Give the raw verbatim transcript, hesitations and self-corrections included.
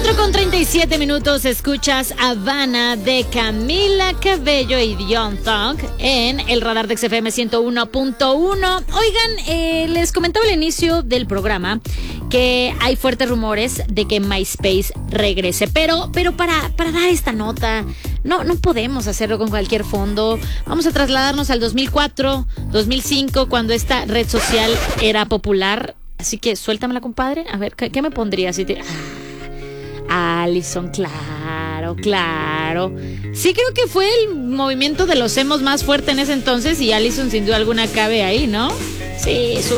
cuatro con treinta y siete minutos, escuchas Havana de Camila Cabello y Young Thug en el radar de X F M ciento uno punto uno. Oigan, eh, les comentaba al inicio del programa que hay fuertes rumores de que MySpace regrese, pero, pero para, para dar esta nota, no, no podemos hacerlo con cualquier fondo. Vamos a trasladarnos al dos mil cuatro, dos mil cinco, cuando esta red social era popular. Así que suéltamela, compadre. A ver, ¿qué, qué me pondría? Si te... ah, Allison, claro, claro. Sí, creo que fue el movimiento de los emos más fuerte en ese entonces y Allison sin duda alguna cabe ahí, ¿no? Sí, sube.